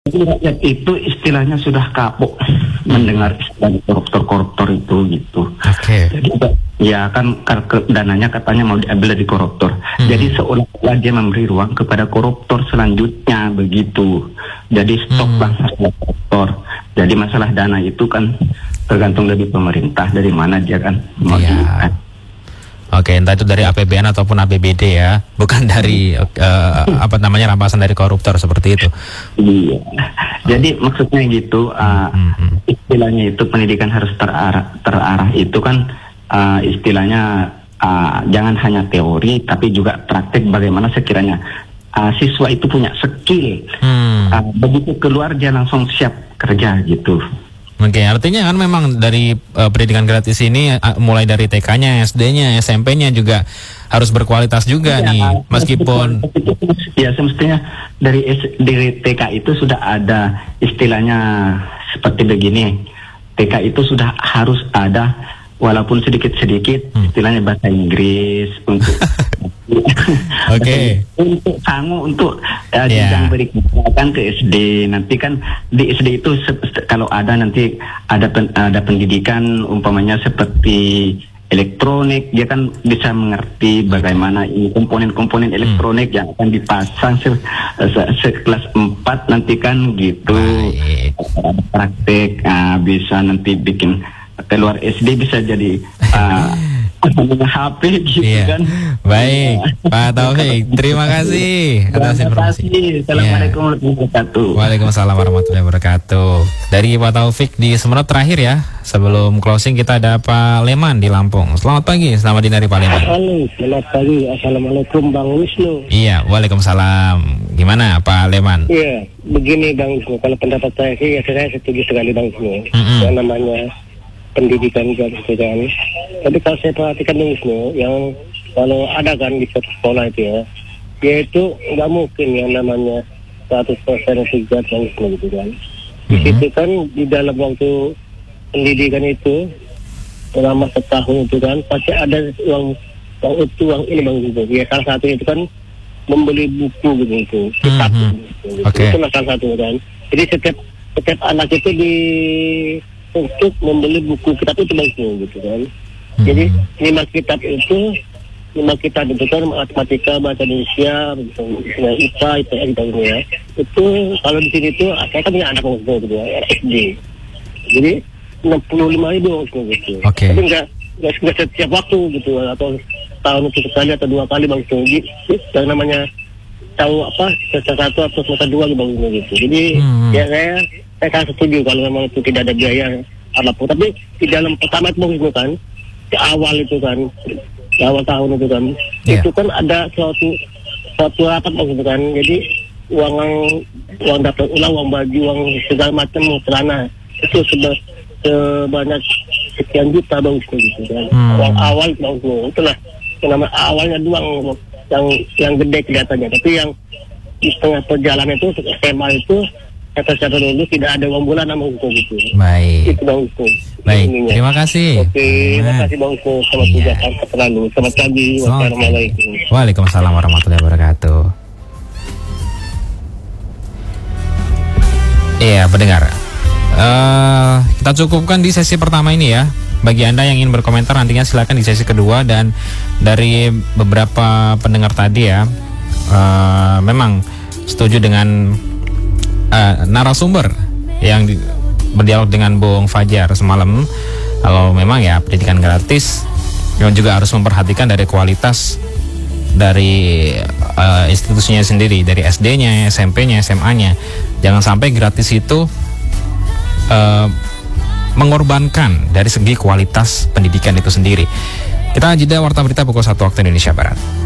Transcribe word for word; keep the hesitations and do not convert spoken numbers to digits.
Jadi rakyat itu istilahnya sudah kapok mendengar istilah koruptor-koruptor itu gitu. Oke. Jadi ya kan kar- ke- dananya katanya mau diambil dari koruptor. Hmm. Jadi seolah-olah dia memberi ruang kepada koruptor selanjutnya begitu. Jadi stop Hmm. lah masalah koruptor. Jadi masalah dana itu kan tergantung dari pemerintah dari mana dia kan mau Iya. diikat. Oke, entah itu dari A P B N ataupun A P B D ya, bukan dari uh, apa namanya rampasan dari koruptor seperti itu. Iya. Jadi maksudnya gitu, uh, Hmm. istilahnya itu pendidikan harus terarah, terarah itu kan uh, istilahnya uh, jangan hanya teori tapi juga praktik bagaimana sekiranya uh, siswa itu punya skill. Hmm. Uh, begitu keluar dia langsung siap kerja gitu. Oke, artinya kan memang dari uh, pendidikan gratis ini uh, mulai dari T K-nya, S D-nya, S M P-nya juga harus berkualitas juga Ya, nih, meskipun ya semestinya dari S- dari T K itu sudah ada istilahnya seperti begini. T K itu sudah harus ada walaupun sedikit-sedikit Hmm. istilahnya bahasa Inggris untuk Oke. untuk kamu untuk uh, Ya. jenjang berikutnya kan ke S D. Nanti kan di S D itu se- se- kalau ada nanti ada pen- ada pendidikan umpamanya seperti elektronik, dia kan bisa mengerti bagaimana ini komponen-komponen elektronik yang akan dipasang se, se, sekelas empat nanti kan gitu. Baik. Ada praktek, ah, bisa nanti bikin keluar S D bisa jadi ah, H P gitu Iya. kan. Baik, Pak Taufik, terima kasih atas Terima informasi. kasih. Assalamualaikum Iya. warahmatullahi wabarakatuh. Waalaikumsalam warahmatullahi wabarakatuh. Dari Pak Taufik di Semenut terakhir ya. Sebelum closing kita ada Pak Leman di Lampung. Selamat pagi, selamat dinari Pak Leman. Halo, selamat pagi. Assalamualaikum Bang Wisnu. Iya, waalaikumsalam. Gimana Pak Leman? Iya, begini Bang Wisnu. Kalau pendapat saya sih, ya saya setuju sekali Bang Wisnu. Mm-mm. Yang namanya pendidikan gratis itu kan. Tapi kalau saya perhatikan Bang Wisnu, yang kalau ada kan di suatu sekolah itu ya, dia itu nggak mungkin yang namanya seratus persen gratis Bang Wisnu gitu kan. Di Mhm. situ kan di dalam waktu pendidikan itu selama setahun itu kan pasti ada uang uang itu uang ini Bang Wisnu. Ya salah satu itu kan membeli buku gitu itu kitab Mhm. gitu. Oke. Itu lah salah satu kan. Jadi setiap setiap anak itu di untuk membeli buku kitab itu Bang Wisnu gitu kan. Jadi Mhm. lima kitab itu lima kitab itu kan matematika, bahasa Indonesia, misalnya I P A, I P S gitu ya. Itu kalau di sini tuh saya kan punya anak Bang Wisnu gitu ya, S D. Jadi enam puluh lima ribu gitu. Oke. Tapi enggak, enggak, enggak setiap waktu gitu atau tahun itu sekali atau dua kali Bang Wisnu. Jadi yang namanya tahu apa semester satu atau semester dua Bang Wisnu gitu. Jadi Hmm. ya saya saya sangat setuju kalau memang itu tidak ada biaya apapun. Tapi di dalam pertama itu Bang Wisnu kan di awal itu kan di awal tahun itu kan Iya. itu kan ada suatu suatu rapat Bang Wisnu kan. Jadi uang uang dapat ulang uang baju uang segala macam celana itu sudah sebanyak sekian juta Bang Wisnu gitu kan. Hmm. Uang awal Bang Wisnu itulah yang nama awalnya doang yang yang gede kelihatannya, tapi yang di setengah perjalanan itu S M A itu kata secara dulu tidak ada uang bulanan Bang Wisnu gitu. Baik. Itu Bang Wisnu. Baik, Ininya. terima kasih. Oke, terima Nah. kasih Bang Wisnu. Selamat Iya. juga sampai terlalu. Selamat pagi. Selamat pagi. Wassalamualaikum. Waalaikumsalam warahmatullahi wabarakatuh. Iya, pendengar. Eh, kita cukupkan di sesi pertama ini ya. Bagi Anda yang ingin berkomentar nantinya silakan di sesi kedua. Dan dari beberapa pendengar tadi ya, eh, memang setuju dengan eh, narasumber yang di- berdialog dengan Bung Fajar semalam. Kalau memang ya pendidikan gratis yang juga harus memperhatikan dari kualitas dari uh, institusinya sendiri, dari S D-nya, S M P-nya, S M A-nya. Jangan sampai gratis itu uh, mengorbankan dari segi kualitas pendidikan itu sendiri. Kita jeda warta berita pukul satu waktu Indonesia Barat.